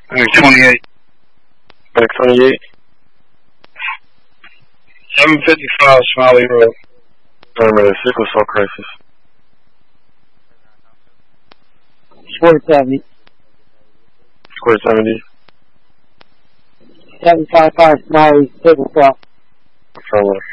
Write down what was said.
Clinic 28. Clinic 28. 755 Smiley Road. Terminated sickle cell crisis. Square 70. Square 70. 755 Smiley, sickle cell. Affirmative.